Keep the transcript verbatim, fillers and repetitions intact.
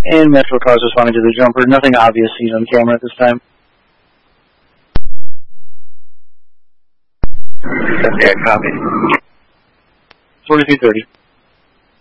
And Metro cars responding to the jumper. Nothing obvious seen on camera at this time. Yeah, copy. forty-three thirty.